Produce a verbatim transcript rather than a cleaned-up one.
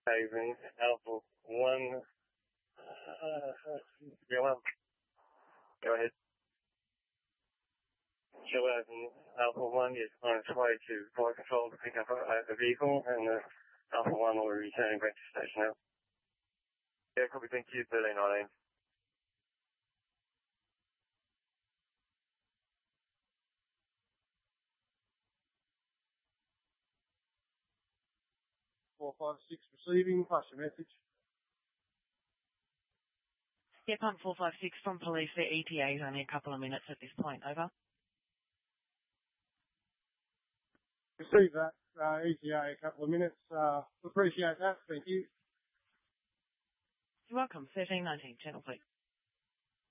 Haven, Alpha one. Uh, go on. Go ahead. Show Haven, Alpha one is on its way to flight control to pick up a, a vehicle, and uh, Alpha one will be returning back to station now. Yeah, copy, thank you, thirteen nineteen. four five six receiving, pass your message. Yeah, Pump four five six from police, their E T A is only a couple of minutes at this point, over. Receive that, uh, E T A a couple of minutes, uh, appreciate that, thank you. You're welcome, thirteen nineteen, channel please.